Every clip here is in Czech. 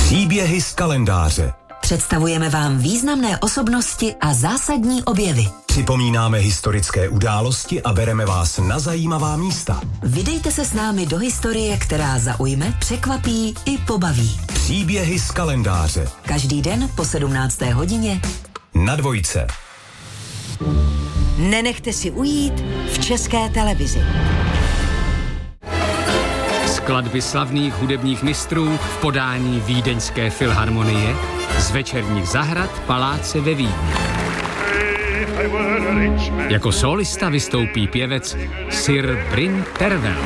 Příběhy z kalendáře. Představujeme vám významné osobnosti a zásadní objevy. Připomínáme historické události a bereme vás na zajímavá místa. Vydejte se s námi do historie, která zaujme, překvapí i pobaví. Příběhy z kalendáře. Každý den po 17. hodině Na Dvojce. Nenechte si ujít v České televizi. Skladby slavných hudebních mistrů v podání Vídeňské filharmonie z večerních zahrad paláce ve Vídni. Jako solista vystoupí pěvec Sir Bryn Tervel.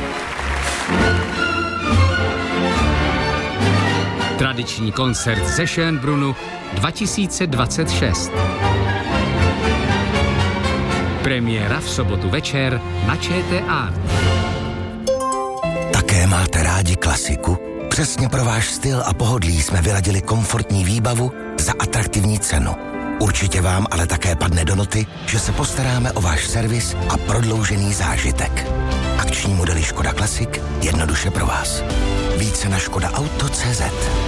Tradiční koncert ze Schönbrunnu 2026. Premiéra v sobotu večer na ČT Art. Také máte rádi klasiku? Přesně pro váš styl a pohodlí jsme vyladili komfortní výbavu za atraktivní cenu. Určitě vám ale také padne do noty, že se postaráme o váš servis a prodloužený zážitek. Akční modely Škoda Classic jednoduše pro vás. Více na škodaauto.cz.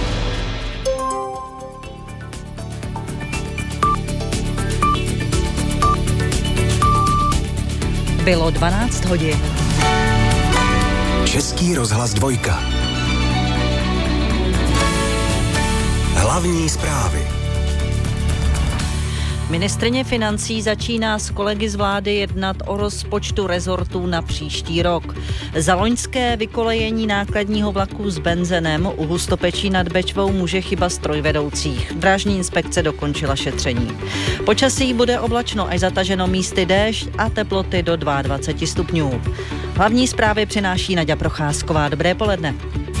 Bylo 12 hodin. Český rozhlas Dvojka. Hlavní zprávy. Ministryně financí začíná s kolegy z vlády jednat o rozpočtu rezortů na příští rok. Za loňské vykolejení nákladního vlaku s benzenem u Hustopečí nad Bečvou může chyba strojvedoucích. Drážní inspekce dokončila šetření. Počasí bude oblačno až zataženo místy déšť a teploty do 22 stupňů. Hlavní zprávy přináší Naďa Procházková. Dobré poledne.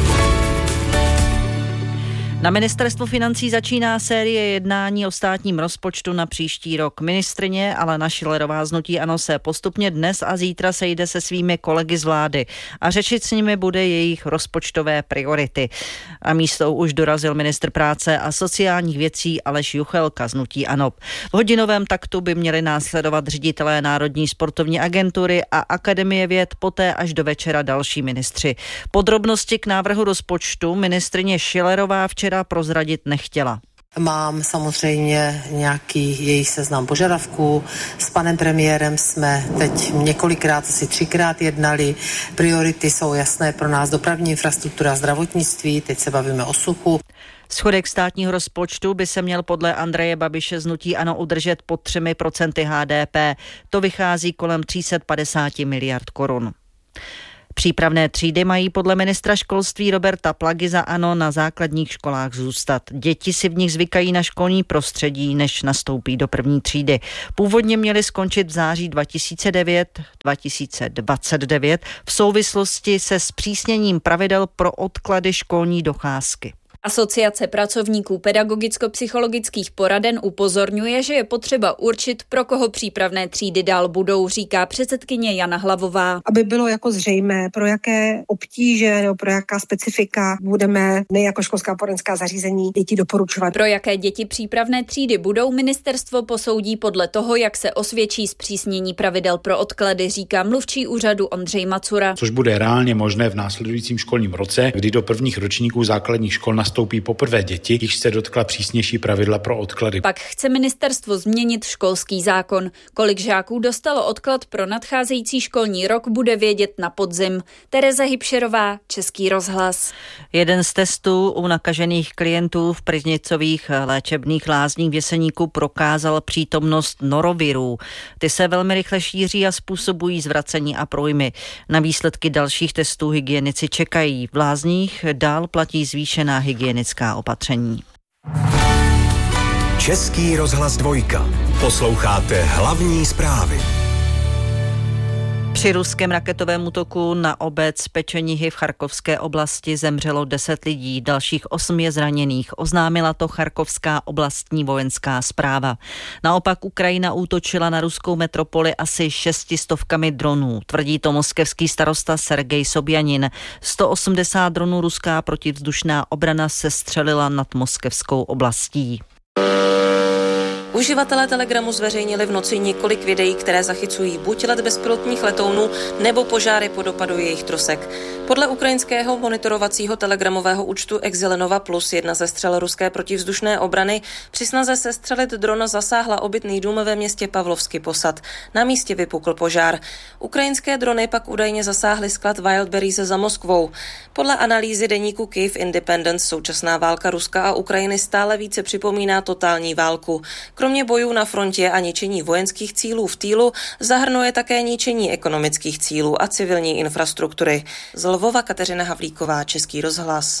Na ministerstvu financí začíná série jednání o státním rozpočtu na příští rok. Ministryně Alena Schillerová z hnutí ANO se postupně dnes a zítra sejde se svými kolegy z vlády a řešit s nimi bude jejich rozpočtové priority. A místo už dorazil ministr práce a sociálních věcí Aleš Juchelka z hnutí ANO. V hodinovém taktu by měli následovat ředitelé Národní sportovní agentury a Akademie věd, poté až do večera další ministři. Podrobnosti k návrhu rozpočtu ministryně Schillerová včera prozradit nechtěla. Mám samozřejmě nějaký její seznam požadavků. S panem premiérem jsme teď několikrát, asi 3krát jednali. Priority jsou jasné pro nás: dopravní infrastruktura, zdravotnictví, teď se bavíme o suchu. Schodek státního rozpočtu by se měl podle Andreje Babiše z hnutí ANO udržet pod 3% HDP. To vychází kolem 350 miliard korun. Přípravné třídy mají podle ministra školství Roberta Plagy za ANO na základních školách zůstat. Děti si v nich zvykají na školní prostředí, než nastoupí do první třídy. Původně měly skončit v září 2029 v souvislosti se zpřísněním pravidel pro odklady školní docházky. Asociace pracovníků pedagogicko-psychologických poraden upozorňuje, že je potřeba určit, pro koho přípravné třídy dál budou, říká předsedkyně Jana Hlavová. Aby bylo jako zřejmé, pro jaké obtíže nebo pro jaká specifika budeme my jako školská poradenská zařízení děti doporučovat. Pro jaké děti přípravné třídy budou, ministerstvo posoudí podle toho, jak se osvědčí zpřísnění pravidel pro odklady, říká mluvčí úřadu Ondřej Macura. Což bude reálně možné v následujícím školním roce, kdy do prvních ročníků základních škol nastoupí poprvé děti, již se dotkla přísnější pravidla pro odklady. Pak chce ministerstvo změnit školský zákon. Kolik žáků dostalo odklad pro nadcházející školní rok, bude vědět na podzim. Tereza Hybšerová, Český rozhlas. Jeden z testů u nakažených klientů v Pryznicových léčebných lázních v Jeseníku prokázal přítomnost norovirů. Ty se velmi rychle šíří a způsobují zvracení a průjmy. Na výsledky dalších testů hygienici čekají. V lázních dál platí zvýšená hygienická opatření. Český rozhlas Dvojka. Posloucháte hlavní zprávy. Při ruském raketovém útoku na obec Pečenihy v Charkovské oblasti zemřelo 10 lidí, dalších 8 je zraněných, oznámila to Charkovská oblastní vojenská správa. Naopak Ukrajina útočila na ruskou metropoli asi 600 dronů, tvrdí to moskevský starosta Sergej Sobjanin. 180 dronů ruská protivzdušná obrana sestřelila nad moskevskou oblastí. Uživatelé Telegramu zveřejnili v noci několik videí, které zachycují buď let bezpilotních letounů nebo požáry po dopadu jejich trosek. Podle ukrajinského monitorovacího telegramového účtu Exilenova Plus, jedna ze střel ruské protivzdušné obrany, při snaze sestřelit dron zasáhla obytný dům ve městě Pavlovsky Posad. Na místě vypukl požár. Ukrajinské drony pak údajně zasáhly sklad Wildberries za Moskvou. Podle analýzy deníku Kyiv Independence současná válka Ruska a Ukrajiny stále více připomíná totální válku. Kromě bojů na frontě a ničení vojenských cílů v týlu zahrnuje také ničení ekonomických cílů a civilní infrastruktury. Z Lvova Kateřina Havlíková, Český rozhlas.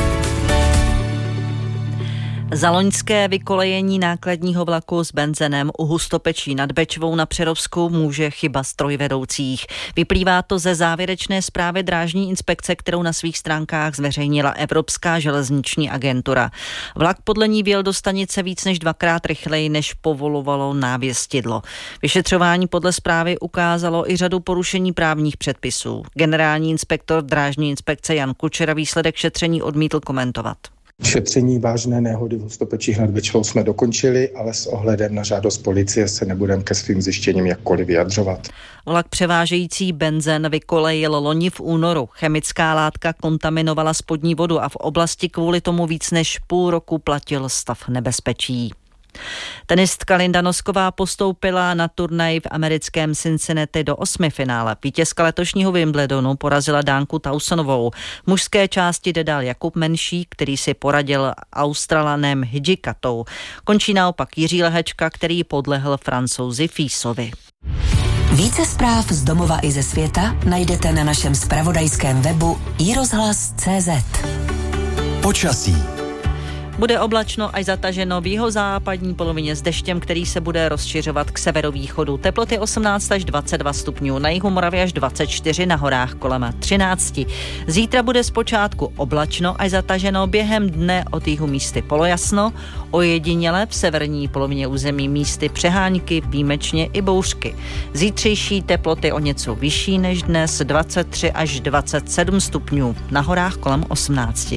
Za loňské vykolejení nákladního vlaku s benzinem u Hustopečí nad Bečvou na Přerovsku může chyba strojvedoucích. Vyplývá to ze závěrečné zprávy drážní inspekce, kterou na svých stránkách zveřejnila Evropská železniční agentura. Vlak podle ní vjel do stanice víc než 2krát rychleji, než povolovalo návěstidlo. Vyšetřování podle zprávy ukázalo i řadu porušení právních předpisů. Generální inspektor drážní inspekce Jan Kučera výsledek šetření odmítl komentovat. Šetření vážné nehody v Hustopečích nad Bečvou jsme dokončili, ale s ohledem na žádost policie se nebudeme ke svým zjištěním jakkoliv vyjadřovat. Vlak převážející benzen vykolejil loni v únoru. Chemická látka kontaminovala spodní vodu a v oblasti kvůli tomu víc než půl roku platil stav nebezpečí. Tenistka Linda Nosková postoupila na turnaj v americkém Cincinnati do 8. finále. Vítězka letošního Wimbledonu porazila Dánku Tausonovou. V mužské části jde dál Jakub Menší, který si poradil Australanem Hidžikatou. Končí naopak Jiří Lehečka, který podlehl Francouzi Físovi. Více zpráv z domova i ze světa najdete na našem zpravodajském webu iRozhlas.cz. Počasí. Bude oblačno až zataženo v jihozápadní polovině s deštěm, který se bude rozšiřovat k severovýchodu. Teploty 18 až 22 stupňů, na jihu Moravy až 24, na horách kolem 13. Zítra bude zpočátku oblačno až zataženo, během dne od jihu místy polojasno, ojediněle v severní polovině území místy přehánky, výjimečně i bouřky. Zítřejší teploty o něco vyšší než dnes, 23 až 27 stupňů, na horách kolem 18.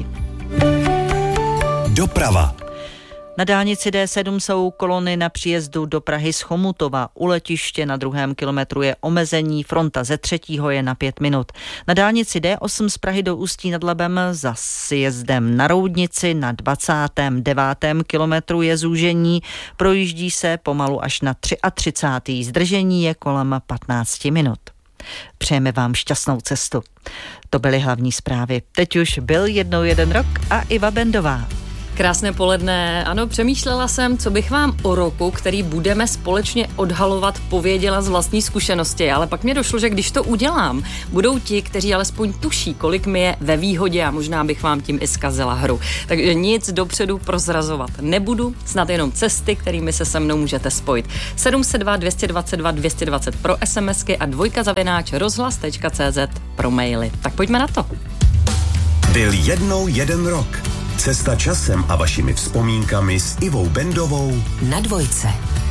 Doprava. Na dálnici D7 jsou kolony na příjezdu do Prahy z Chomutova. U letiště na 2. kilometru je omezení, fronta ze 3. je na 5 minut. Na dálnici D8 z Prahy do Ústí nad Labem za sjezdem na Roudnici na 29. kilometru je zúžení. Projíždí se pomalu až na 33. Zdržení je kolem 15 minut. Přejeme vám šťastnou cestu. To byly hlavní zprávy. Teď už byl jednou jeden rok a Iva Bendová. Krásné poledne. Ano, přemýšlela jsem, co bych vám o roku, který budeme společně odhalovat, pověděla z vlastní zkušenosti, ale pak mi došlo, že když to udělám, budou ti, kteří alespoň tuší, kolik mi je ve výhodě a možná bych vám tím i zkazila hru. Takže nic dopředu prozrazovat nebudu, snad jenom cesty, kterými se mnou můžete spojit. 702 222 220 pro SMSky a 2@rozhlas.cz pro maily. Tak pojďme na to. Byl jednou jeden rok. Cesta časem a vašimi vzpomínkami s Ivou Bendovou na Dvojce.